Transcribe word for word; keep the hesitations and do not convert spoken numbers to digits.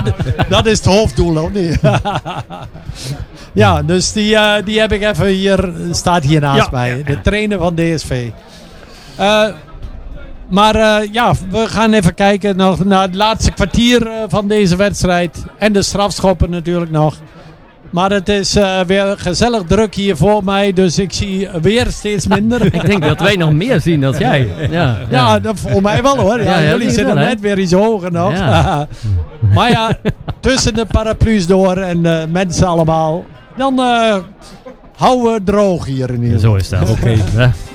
Dat is het hoofddoel, of niet? Ja, dus die, uh, die heb ik even hier, staat hier naast ja. mij. De trainer van D S V. Uh, maar uh, ja, we gaan even kijken nog naar het laatste kwartier uh, van deze wedstrijd. En de strafschoppen natuurlijk nog. Maar het is uh, weer gezellig druk hier voor mij, dus ik zie weer steeds minder. Ik denk dat wij nog meer zien dan jij. Ja, ja. ja dat voor mij wel hoor. Ja, ja, jullie zitten wel, net weer iets hoger nog. Ja. Maar ja, tussen de paraplu's door en de mensen allemaal, dan uh, houden we droog hier in ieder geval. Zo is dat. Oké. Okay.